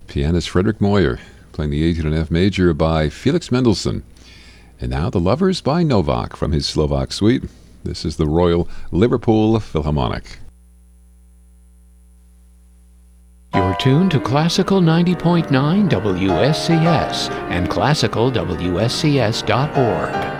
Pianist Frederick Moyer playing the 18 and F major by Felix Mendelssohn. And now The Lovers by Novak from his Slovak suite. This is the Royal Liverpool Philharmonic. You're tuned to Classical 90.9 WSCS and classicalwscs.org.